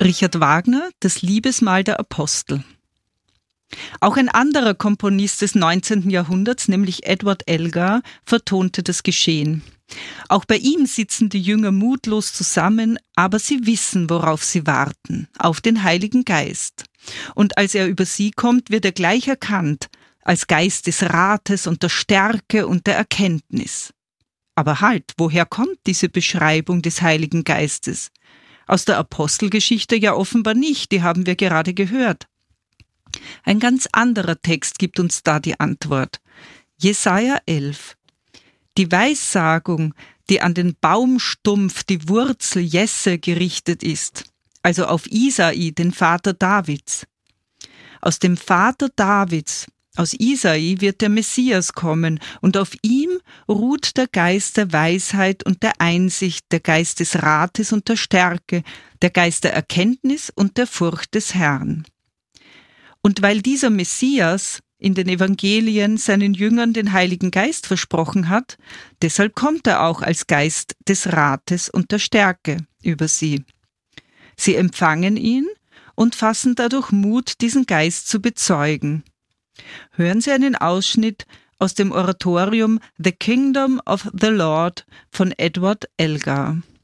Richard Wagner, das Liebesmahl der Apostel. Auch ein anderer Komponist des 19. Jahrhunderts, nämlich Edward Elgar, vertonte das Geschehen. Auch bei ihm sitzen die Jünger mutlos zusammen, aber sie wissen, worauf sie warten, auf den Heiligen Geist. Und als er über sie kommt, wird er gleich erkannt, als Geist des Rates und der Stärke und der Erkenntnis. Aber halt, woher kommt diese Beschreibung des Heiligen Geistes? Aus der Apostelgeschichte ja offenbar nicht, die haben wir gerade gehört. Ein ganz anderer Text gibt uns da die Antwort. Jesaja 11. Die Weissagung, die an den Baumstumpf, die Wurzel Jesse gerichtet ist, also auf Isai, den Vater Davids. Aus dem Vater Davids, aus Isai, wird der Messias kommen, und auf ihm ruht der Geist der Weisheit und der Einsicht, der Geist des Rates und der Stärke, der Geist der Erkenntnis und der Furcht des Herrn. Und weil dieser Messias in den Evangelien seinen Jüngern den Heiligen Geist versprochen hat, deshalb kommt er auch als Geist des Rates und der Stärke über sie. Sie empfangen ihn und fassen dadurch Mut, diesen Geist zu bezeugen. Hören Sie einen Ausschnitt aus dem Oratorium The Kingdom of the Lord von Edward Elgar.